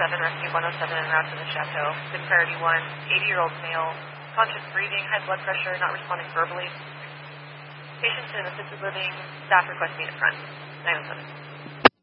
Rescue 107 en route to the chateau. Good priority 1, 80-year-old male, conscious breathing, high blood pressure, not responding verbally. Patients in assisted living, staff request meet at front. 907.